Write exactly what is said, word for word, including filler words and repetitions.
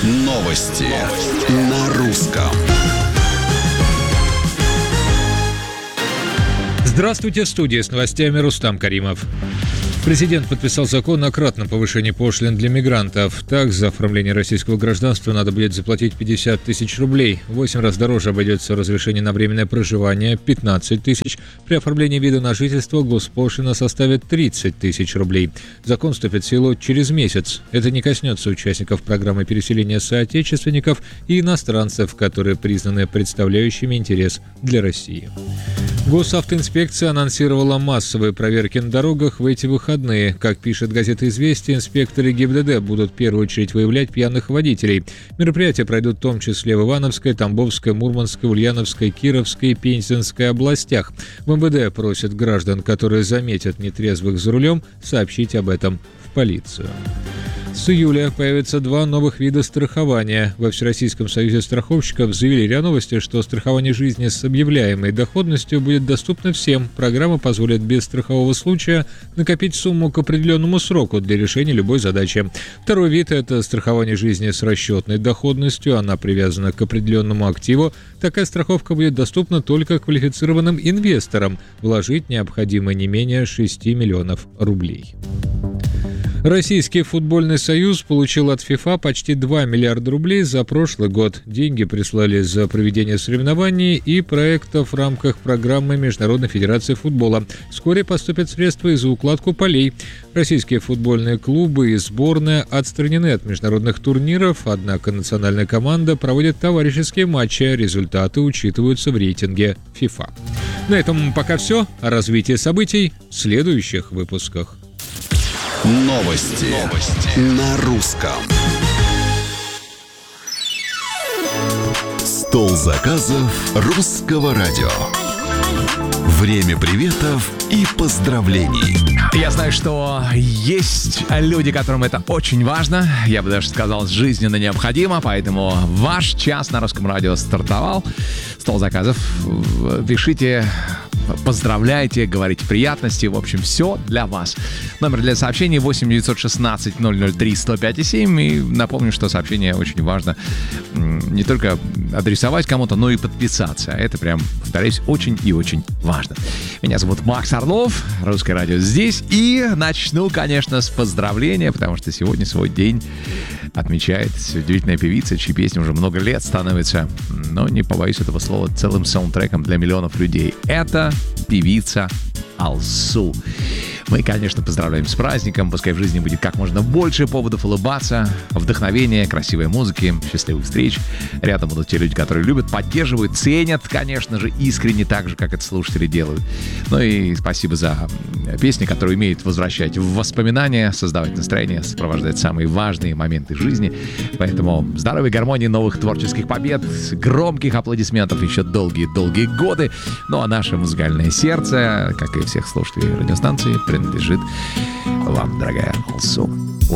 Новости на русском. Здравствуйте, в студии с новостями Рустам Каримов. Президент подписал закон о кратном повышении пошлин для мигрантов. Так, за оформление российского гражданства надо будет заплатить пятьдесят тысяч рублей. В восемь раз дороже обойдется разрешение на временное проживание – пятнадцать тысяч. При оформлении вида на жительство госпошлина составит тридцать тысяч рублей. Закон вступит в силу через месяц. Это не коснется участников программы переселения соотечественников и иностранцев, которые признаны представляющими интерес для России. Госавтоинспекция анонсировала массовые проверки на дорогах в эти выходные. Как пишет газета «Известия», инспекторы ГИБДД будут в первую очередь выявлять пьяных водителей. Мероприятия пройдут в том числе в Ивановской, Тамбовской, Мурманской, Ульяновской, Кировской и Пензенской областях. В МВД просят граждан, которые заметят нетрезвых за рулем, сообщить об этом в полицию. С июля появятся два новых вида страхования. Во Всероссийском союзе страховщиков заявили РИА Новости, что страхование жизни с объявляемой доходностью будет доступно всем. Программа позволит без страхового случая накопить сумму к определенному сроку для решения любой задачи. Второй вид – это страхование жизни с расчетной доходностью. Она привязана к определенному активу. Такая страховка будет доступна только квалифицированным инвесторам. Вложить необходимо не менее шести миллионов рублей. Российский футбольный союз получил от ФИФА почти два миллиарда рублей за прошлый год. Деньги прислали за проведение соревнований и проектов в рамках программы Международной федерации футбола. Вскоре поступят средства и за укладку полей. Российские футбольные клубы и сборная отстранены от международных турниров, однако национальная команда проводит товарищеские матчи. Результаты учитываются в рейтинге ФИФА. На этом пока все. О развитии событий в следующих выпусках. Новости, Новости. На русском. Стол заказов русского радио. Время приветов и поздравлений. Я знаю, что есть люди, которым это очень важно. Я бы даже сказал, жизненно необходимо. Поэтому ваш час на русском радио стартовал. Стол заказов. Пишите, поздравляйте, говорите приятности. В общем, все для вас. Номер для сообщений восемь девятьсот шестнадцать ноль ноль три сто пять и семь. И напомню, что сообщение очень важно не только адресовать кому-то, но и подписаться. Это прям, повторяюсь, очень и очень важно. Меня зовут Макс Орлов, Русское радио здесь. И начну, конечно, с поздравления, потому что сегодня свой день отмечает удивительная певица, чьи песни уже много лет становятся, но не побоюсь этого слова, целым саундтреком для миллионов людей. Это певица Алсу. Мы, конечно, поздравляем с праздником. Пускай в жизни будет как можно больше поводов улыбаться, вдохновения, красивой музыки, счастливых встреч. Рядом будут те люди, которые любят, поддерживают, ценят, конечно же, искренне, так же, как это слушатели делают. Ну и спасибо за песни, которые умеют возвращать в воспоминания, создавать настроение, сопровождать самые важные моменты жизни. Поэтому здоровой гармонии, новых творческих побед, громких аплодисментов еще долгие-долгие годы. Ну а наше музыкальное сердце, как и всех слушателей радиостанции, принадлежит вам, дорогая Алсу.